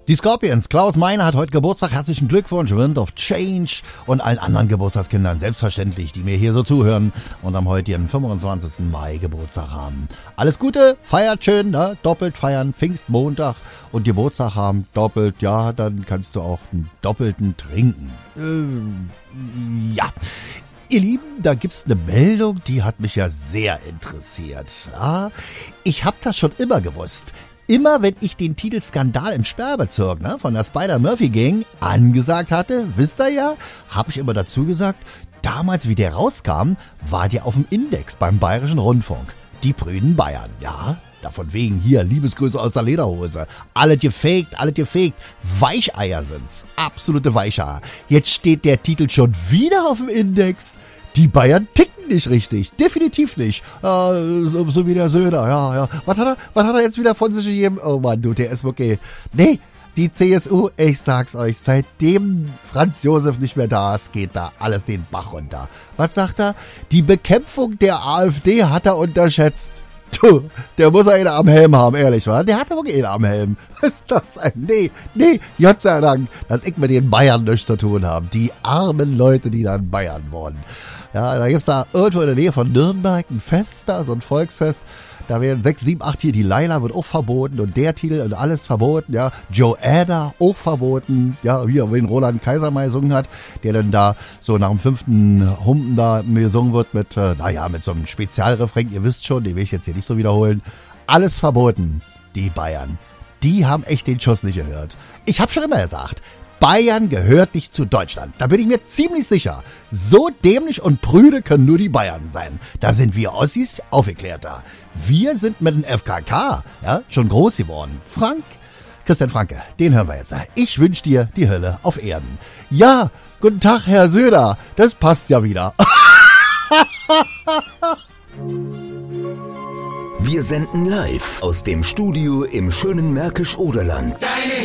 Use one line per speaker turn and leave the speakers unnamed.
Die Scorpions, Klaus Meine hat heute Geburtstag. Herzlichen Glückwunsch, Wind of Change und allen anderen Geburtstagskindern, selbstverständlich, die mir hier so zuhören und am heutigen 25. Mai Geburtstag haben. Alles Gute, feiert schön, ne? Doppelt feiern, Pfingstmontag und Geburtstag haben, doppelt, ja, dann kannst du auch einen doppelten trinken. Ja. Ihr Lieben, da gibt's eine Meldung, die hat mich ja sehr interessiert. Ja, ich hab das schon immer gewusst. Immer wenn ich den Titel Skandal im Sperrbezirk von der Spider-Murphy-Gang angesagt hatte, wisst ihr ja, habe ich immer dazu gesagt, damals wie der rauskam, war der auf dem Index beim Bayerischen Rundfunk. Die prüden Bayern, ja, davon wegen hier, Liebesgrüße aus der Lederhose. Alles gefaked. Weicheier sind's, absolute Weicheier. Jetzt steht der Titel schon wieder auf dem Index. Die Bayern ticken nicht richtig. Definitiv nicht. So wie der Söder. Ja. Was hat er jetzt wieder von sich gegeben? Oh Mann, du, der ist wirklich... Nee, die CSU, ich sag's euch, seitdem Franz Josef nicht mehr da ist, geht da alles den Bach runter. Was sagt er? Die Bekämpfung der AfD hat er unterschätzt. Du, der muss einen am Helm haben, ehrlich, wa? Der hat aber einen am Helm. Was ist das ein? Nee, Gott sei Dank, dass ich mit den Bayern nichts zu tun haben. Die armen Leute, die dann Bayern wurden. Ja, da gibt's da irgendwo in der Nähe von Nürnberg ein Fest da, so ein Volksfest. Da werden 6, 7, 8 hier, die Laila wird auch verboten und der Titel und alles verboten, ja. Joanna auch verboten, ja, wie wenn Roland Kaisermeier gesungen hat, der dann da so nach dem 5. Humpen da gesungen wird mit, mit so einem Spezialrefrain, ihr wisst schon, den will ich jetzt hier nicht so wiederholen. Alles verboten, die Bayern. Die haben echt den Schuss nicht gehört. Ich habe schon immer gesagt, Bayern gehört nicht zu Deutschland. Da bin ich mir ziemlich sicher. So dämlich und prüde können nur die Bayern sein. Da sind wir Ossis aufgeklärter. Wir sind mit dem FKK schon groß geworden. Christian Franke, den hören wir jetzt. Ich wünsche dir die Hölle auf Erden. Ja, guten Tag, Herr Söder. Das passt ja wieder.
Wir senden live aus dem Studio im schönen Märkisch-Oderland.